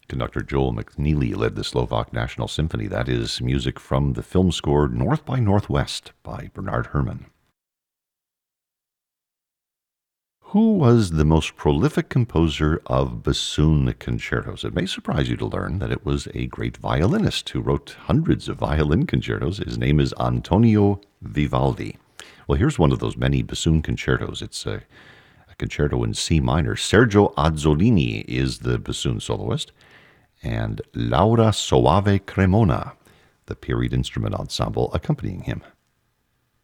Conductor Joel McNeely led the Slovak National Symphony. That is music from the film score North by Northwest by Bernard Herrmann. Who was the most prolific composer of bassoon concertos? It may surprise you to learn that it was a great violinist who wrote hundreds of violin concertos. His name is Antonio Vivaldi. Well, here's one of those many bassoon concertos. It's a concerto in C minor. Sergio Azzolini is the bassoon soloist, and Laura Soave Cremona, the period instrument ensemble accompanying him.